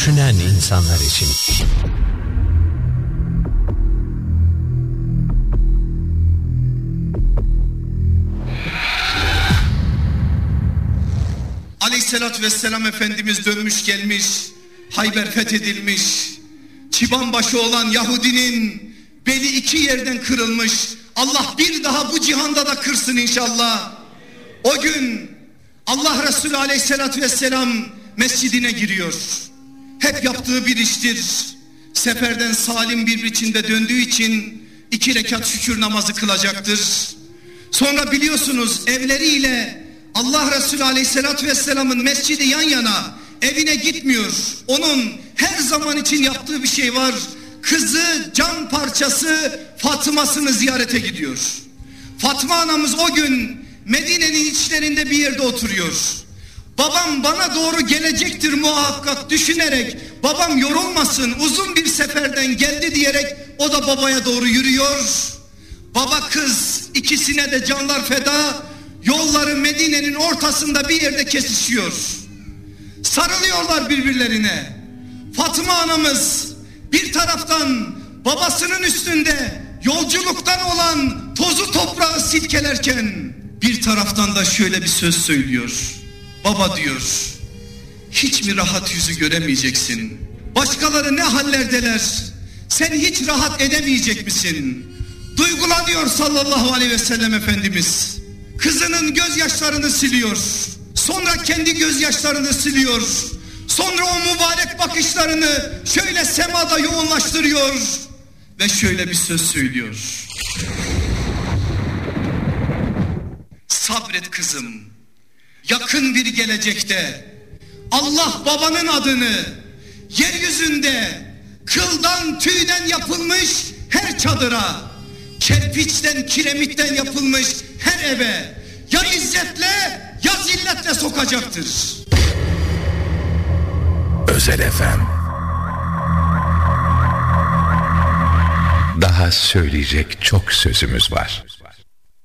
düşünen insanlar için. Aleyhissalatü vesselam Efendimiz dönmüş gelmiş, Hayber fethedilmiş, çıbanbaşı olan Yahudinin beli iki yerden kırılmış. Allah bir daha bu cihanda da kırsın inşallah. O gün Allah Resulü Aleyhissalatü vesselam mescidine giriyor. Hep yaptığı bir iştir. Seferden salim bir biçimde döndüğü için 2 rekat şükür namazı kılacaktır. Sonra biliyorsunuz evleriyle Allah Resulü Aleyhisselatü Vesselam'ın mescidi yan yana, evine gitmiyor. Onun her zaman için yaptığı bir şey var. Kızı, can parçası Fatıma'sını ziyarete gidiyor. Fatma anamız o gün Medine'nin içlerinde bir yerde oturuyor. Babam bana doğru gelecektir muhakkak düşünerek, babam yorulmasın, uzun bir seferden geldi diyerek o da babaya doğru yürüyor. Baba kız ikisine de canlar feda, yolları Medine'nin ortasında bir yerde kesişiyor. Sarılıyorlar birbirlerine. Fatıma anamız bir taraftan babasının üstünde yolculuktan olan tozu toprağı silkelerken bir taraftan da şöyle bir söz söylüyor. Baba diyor, hiç mi rahat yüzü göremeyeceksin? Başkaları ne hallerdeler, sen hiç rahat edemeyecek misin? Duygulanıyor sallallahu aleyhi ve sellem Efendimiz. Kızının gözyaşlarını siliyor. Sonra kendi gözyaşlarını siliyor. Sonra o mübarek bakışlarını şöyle semada yoğunlaştırıyor. Ve şöyle bir söz söylüyor. Sabret kızım. Yakın bir gelecekte Allah babanın adını yeryüzünde kıldan tüyden yapılmış her çadıra, kerpiçten kiremitten yapılmış her eve ya izzetle ya zilletle sokacaktır. Özel FM. Daha söyleyecek çok sözümüz var.